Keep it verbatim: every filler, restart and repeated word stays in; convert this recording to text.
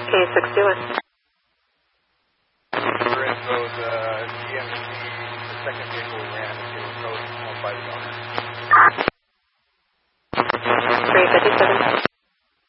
K sixty-one. For info, the G M C, the second vehicle we ran, is code owned by the owner. three fifty-seven.